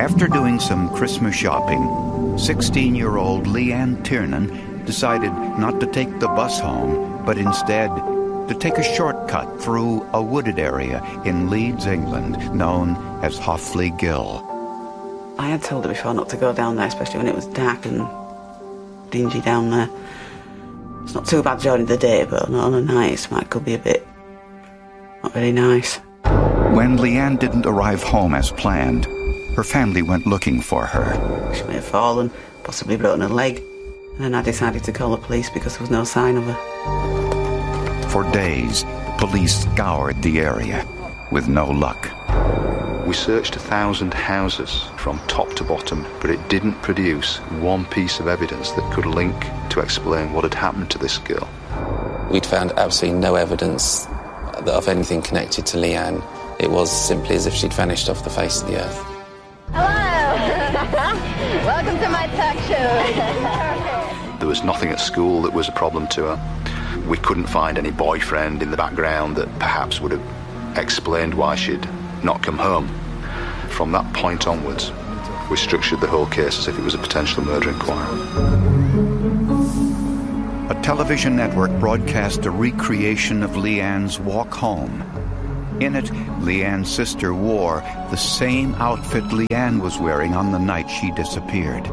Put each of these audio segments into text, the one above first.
After doing some Christmas shopping, 16-year-old Leanne Tiernan decided not to take the bus home, but instead to take a shortcut through a wooded area in Leeds, England, known as Hoffley Gill. I had told her before not to go down there, especially when it was dark and dingy down there. It's not too bad during the day, but on a night it could be a bit not very nice. When Leanne didn't arrive home as planned, her family went looking for her. She may have fallen, possibly broken her leg, and then I decided to call the police because there was no sign of her. For days, police scoured the area with no luck. We searched 1,000 houses from top to bottom, but it didn't produce one piece of evidence that could link to explain what had happened to this girl. We'd found absolutely no evidence of anything connected to Leanne. It was simply as if she'd vanished off the face of the earth. Hello! Welcome to my talk show. There was nothing at school that was a problem to her. We couldn't find any boyfriend in the background that perhaps would have explained why she'd not come home. From that point onwards, we structured the whole case as if it was a potential murder inquiry. A television network broadcast a recreation of Leanne's walk home. In it, Leanne's sister wore the same outfit Leanne was wearing on the night she disappeared.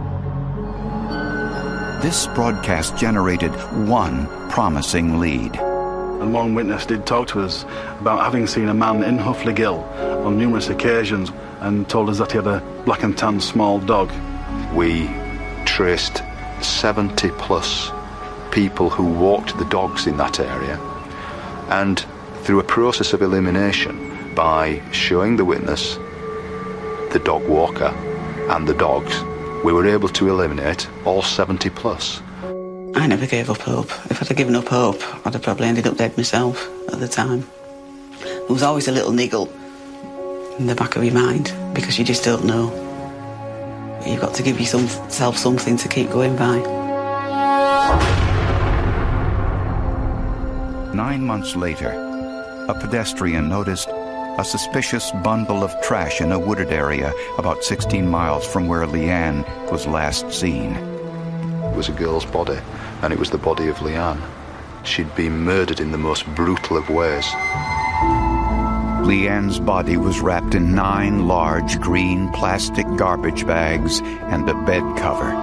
This broadcast generated one promising lead. And one witness did talk to us about having seen a man in Hoffley Gill on numerous occasions and told us that he had a black and tan small dog. We traced 70 plus people who walked the dogs in that area, and through a process of elimination, by showing the witness the dog walker and the dogs, we were able to eliminate all 70 plus. I never gave up hope. If I'd have given up hope, I'd have probably ended up dead myself at the time. There was always a little niggle in the back of your mind, because you just don't know. You've got to give yourself something to keep going by. 9 months later, a pedestrian noticed a suspicious bundle of trash in a wooded area about 16 miles from where Leanne was last seen. It was a girl's body, and it was the body of Leanne. She'd been murdered in the most brutal of ways. Leanne's body was wrapped in 9 large green plastic garbage bags and a bed cover.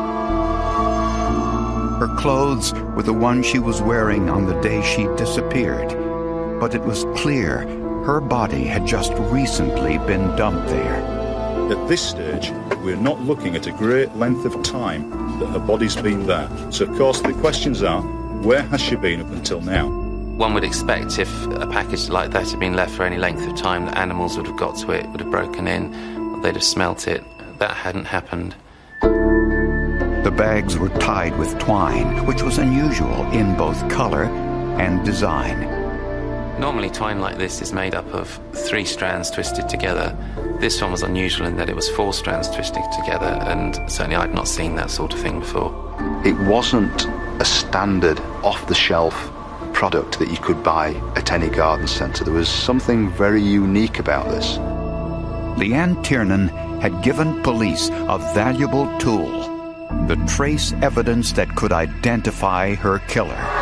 Her clothes were the ones she was wearing on the day she disappeared, but it was clear her body had just recently been dumped there. At this stage, we're not looking at a great length of time that her body's been there. So, of course, the questions are, where has she been up until now? One would expect if a package like that had been left for any length of time, that animals would have got to it, would have broken in, or they'd have smelt it. That hadn't happened. The bags were tied with twine, which was unusual in both color and design. Normally twine like this is made up of 3 strands twisted together. This one was unusual in that it was 4 strands twisted together, and certainly I'd not seen that sort of thing before. It wasn't a standard off-the-shelf product that you could buy at any garden centre. There was something very unique about this. Leanne Tiernan had given police a valuable tool, the trace evidence that could identify her killer.